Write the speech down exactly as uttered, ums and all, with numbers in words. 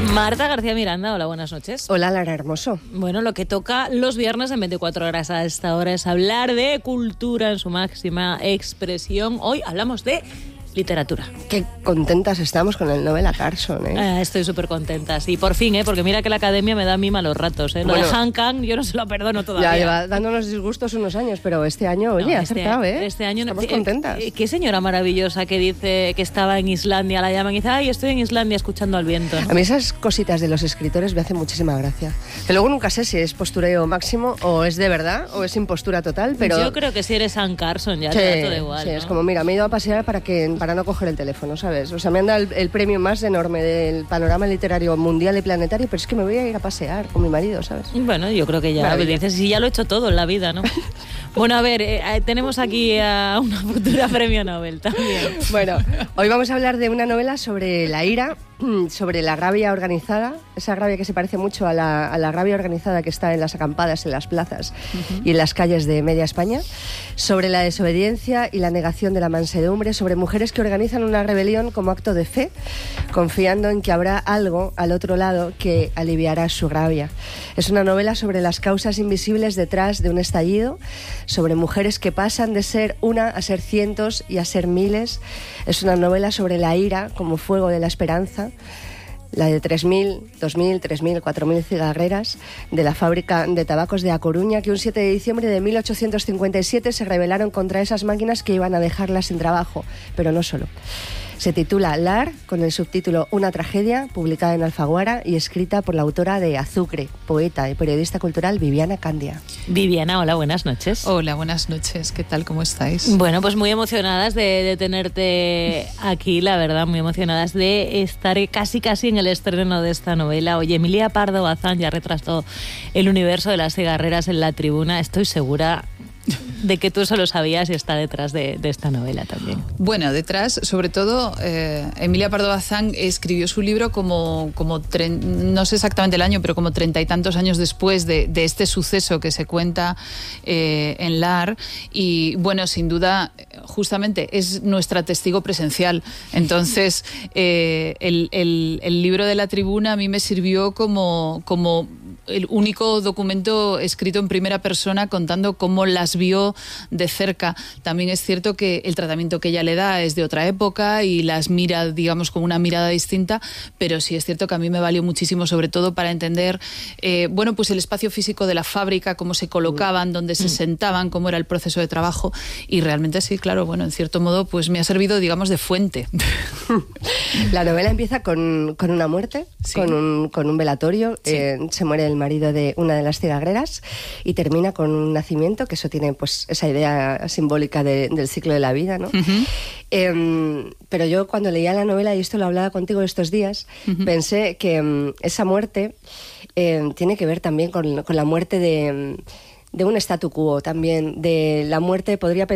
Marta García Miranda, hola, buenas noches. Hola, Lara Hermoso. Bueno, lo que toca los viernes en veinticuatro horas a esta hora es hablar de cultura en su máxima expresión. Hoy hablamos de literatura. Qué contentas estamos con el Nobel a Carson, ¿eh? Eh, estoy súper contenta, sí, por fin, ¿eh? Porque mira que la academia me da a mí malos ratos, ¿eh? Lo Bueno, de Han Kang yo no se lo perdono todavía. Ya lleva dándonos disgustos unos años, pero este año, oye, No, ha este, acertado, ¿eh? Este año Estamos eh, contentas. Eh, qué señora maravillosa que dice que estaba en Islandia, la llaman y dice, ay, estoy en Islandia escuchando al viento. A mí esas cositas de los escritores me hacen muchísima gracia. Que luego nunca sé si es postureo máximo o es de verdad o es impostura total, pero... Yo creo que si eres Han Carson ya Sí, te da todo igual, sí, ¿no? es como, mira, me he ido a pasear para, que, para no coger el teléfono, ¿sabes? O sea, me han dado el, el premio más enorme del panorama literario mundial y planetario, pero es que me voy a ir a pasear con mi marido, ¿sabes? Bueno, yo creo que ya, Maravilla. dices, sí, ya lo he hecho todo en la vida, ¿no? Bueno, a ver, eh, tenemos aquí a una futura premio Nobel también. Bueno, hoy vamos a hablar de una novela sobre la ira, sobre la rabia organizada, esa rabia que se parece mucho a la, a la rabia organizada que está en las acampadas, en las plazas uh-huh. y en las calles de media España, sobre la desobediencia y la negación de la mansedumbre, sobre mujeres que organizan una rebelión como acto de fe, confiando en que habrá algo al otro lado que aliviará su rabia. Es una novela sobre las causas invisibles detrás de un estallido, sobre mujeres que pasan de ser una a ser cientos y a ser miles. Es una novela sobre la ira como fuego de la esperanza, la de tres mil, dos mil, tres mil, cuatro mil cigarreras de la fábrica de tabacos de A Coruña, que un siete de diciembre de mil ochocientos cincuenta y siete se rebelaron contra esas máquinas que iban a dejarlas sin trabajo, pero no solo. Se titula Lar, con el subtítulo Una tragedia, publicada en Alfaguara y escrita por la autora de Azucre, poeta y periodista cultural Viviana Candia. Viviana, hola, buenas noches. Hola, buenas noches. ¿Qué tal? ¿Cómo estáis? Bueno, pues muy emocionadas de, de tenerte aquí, la verdad, muy emocionadas de estar casi casi en el estreno de esta novela. Oye, Emilia Pardo Bazán ya retrató el universo de las cigarreras en La Tribuna. Estoy segura de que tú eso lo sabías y está detrás de, de esta novela también. Bueno, detrás, sobre todo, eh, Emilia Pardo Bazán escribió su libro como, como tre- no sé exactamente el año, pero como treinta y tantos años después de, de este suceso que se cuenta eh, en Lar. Y bueno, sin duda, justamente es nuestra testigo presencial. Entonces, eh, el, el, el libro de La Tribuna a mí me sirvió como... como el único documento escrito en primera persona contando cómo las vio de cerca. También es cierto que el tratamiento que ella le da es de otra época y las mira, digamos, con una mirada distinta, pero sí es cierto que a mí me valió muchísimo, sobre todo para entender, eh, bueno, pues el espacio físico de la fábrica, cómo se colocaban, dónde se sentaban, cómo era el proceso de trabajo, y realmente sí, claro, bueno, en cierto modo, pues me ha servido, digamos, de fuente. La novela empieza con, con una muerte, sí. con, un, con un velatorio, sí. eh, se muere el marido de una de las cigarreras y termina con un nacimiento, que eso tiene pues esa idea simbólica de, del ciclo de la vida, ¿no? Uh-huh. Eh, pero yo cuando leía la novela, y esto lo hablaba contigo estos días, uh-huh. pensé que um, esa muerte eh, tiene que ver también con, con la muerte de, de un statu quo, también de la muerte, podría pensar